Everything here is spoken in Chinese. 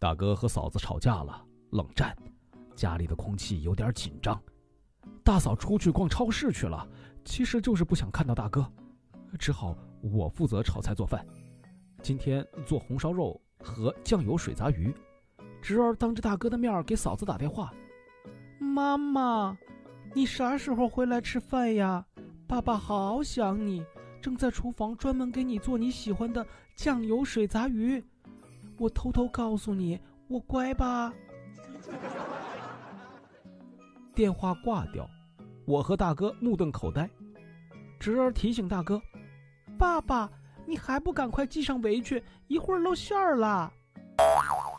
大哥和嫂子吵架了，冷战，家里的空气有点紧张。大嫂出去逛超市去了，其实就是不想看到大哥，只好我负责炒菜做饭。今天做红烧肉和酱油水杂鱼。侄儿当着大哥的面给嫂子打电话：妈妈，你啥时候回来吃饭呀？爸爸好想你，正在厨房专门给你做你喜欢的酱油水杂鱼。我偷偷告诉你，我乖吧。电话挂掉，我和大哥目瞪口呆。侄儿提醒大哥：爸爸，你还不赶快系上围裙，一会儿露馅儿了。